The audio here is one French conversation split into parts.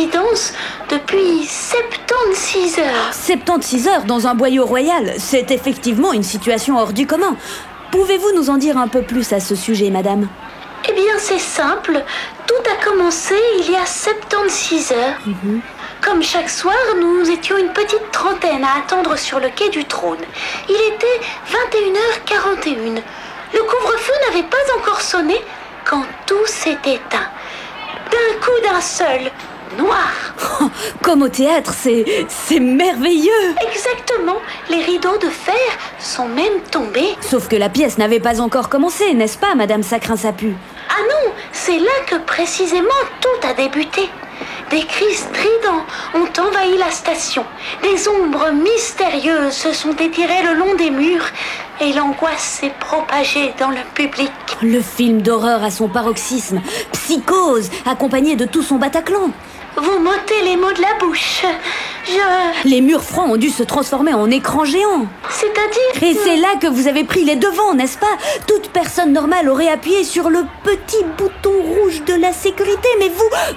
résidence depuis 76 heures. 76 heures dans un boyau royal, c'est effectivement une situation hors du commun. Pouvez-vous nous en dire un peu plus à ce sujet, madame ? Eh bien, c'est simple. Tout a commencé il y a 76 heures. Comme chaque soir, nous étions une petite trentaine à attendre sur le quai du Trône. Il était 21h41. Le couvre-feu n'avait pas encore sonné quand tout s'est éteint. D'un coup d'un seul, noir. Oh, comme au théâtre, c'est merveilleux. Exactement, les rideaux de fer sont même tombés. Sauf que la pièce n'avait pas encore commencé, n'est-ce pas, madame Sacrin-Sapu ? Ah non, c'est là que précisément tout a débuté. Des cris stridents ont envahi la station. Des ombres mystérieuses se sont étirées le long des murs et l'angoisse s'est propagée dans le public. Le film d'horreur à son paroxysme, Psychose, accompagné de tout son Bataclan. Vous m'ôtez les mots de la bouche. Les murs francs ont dû se transformer en écran géant. C'est-à-dire Et c'est là que vous avez pris les devants, n'est-ce pas ? Toute personne normale aurait appuyé sur le petit bouton rouge de la sécurité, mais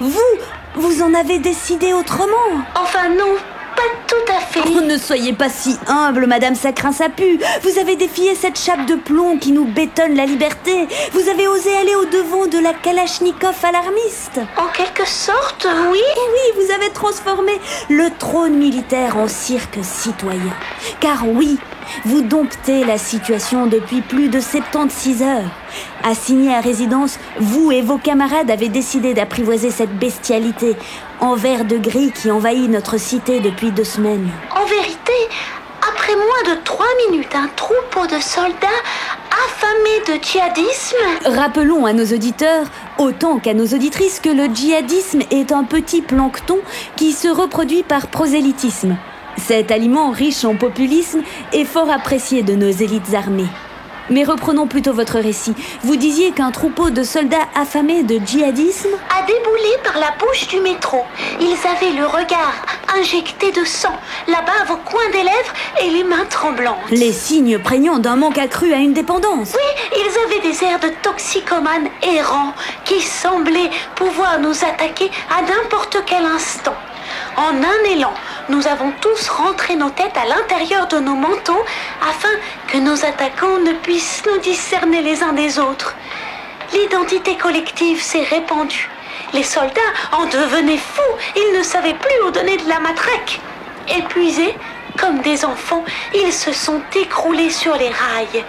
vous en avez décidé autrement. Enfin non, pas tout à fait. Oh, ne soyez pas si humble, madame Sacrin-Sapu. Vous avez défié cette chape de plomb qui nous bétonne la liberté. Vous avez osé aller au-devant de la Kalachnikov alarmiste. En quelque sorte, oui. Oui, vous avez transformé le trône militaire en cirque citoyen. Car oui, vous domptez la situation depuis plus de 76 heures. Assigné à résidence, vous et vos camarades avez décidé d'apprivoiser cette bestialité en vert de gris qui envahit notre cité depuis 2 semaines. En vérité, après moins de 3 minutes, un troupeau de soldats affamés de djihadisme. Rappelons à nos auditeurs, autant qu'à nos auditrices, que le djihadisme est un petit plancton qui se reproduit par prosélytisme. Cet aliment riche en populisme est fort apprécié de nos élites armées. Mais reprenons plutôt votre récit. Vous disiez qu'un troupeau de soldats affamés de djihadisme a déboulé par la bouche du métro. Ils avaient le regard injecté de sang, la bave au coin des lèvres et les mains tremblantes. Les signes prégnants d'un manque accru à une dépendance. Oui, ils avaient des airs de toxicomanes errants qui semblaient pouvoir nous attaquer à n'importe quel instant. En un élan, nous avons tous rentré nos têtes à l'intérieur de nos manteaux afin que nos attaquants ne puissent nous discerner les uns des autres. L'identité collective s'est répandue. Les soldats en devenaient fous. Ils ne savaient plus où donner de la matraque. Épuisés, comme des enfants, ils se sont écroulés sur les rails.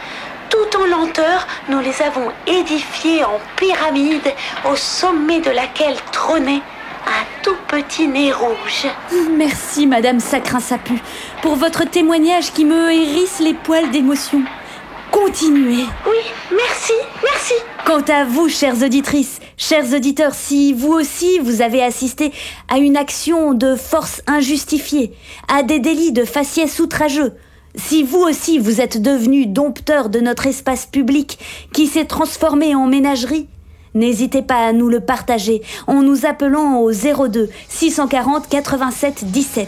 Tout en lenteur, nous les avons édifiés en pyramide au sommet de laquelle trônait un tout petit nez rouge. Merci, madame Sacrin-Sapu, pour votre témoignage qui me hérisse les poils d'émotion. Continuez. Oui, merci. Quant à vous, chères auditrices, chers auditeurs, si vous aussi vous avez assisté à une action de force injustifiée, à des délits de faciès outrageux, si vous aussi vous êtes devenus dompteurs de notre espace public qui s'est transformé en ménagerie, n'hésitez pas à nous le partager en nous appelant au 02 640 87 17.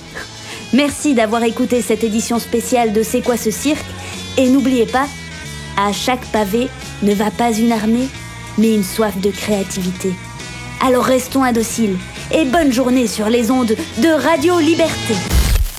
Merci d'avoir écouté cette édition spéciale de C'est quoi ce cirque ? Et n'oubliez pas, à chaque pavé ne va pas une armée, mais une soif de créativité. Alors restons indociles et bonne journée sur les ondes de Radio Liberté.